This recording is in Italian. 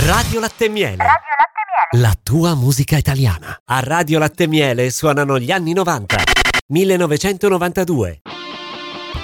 Radio Latte e Miele. Radio Latte e Miele. La tua musica italiana. A Radio Latte e Miele suonano gli anni 90. 1992.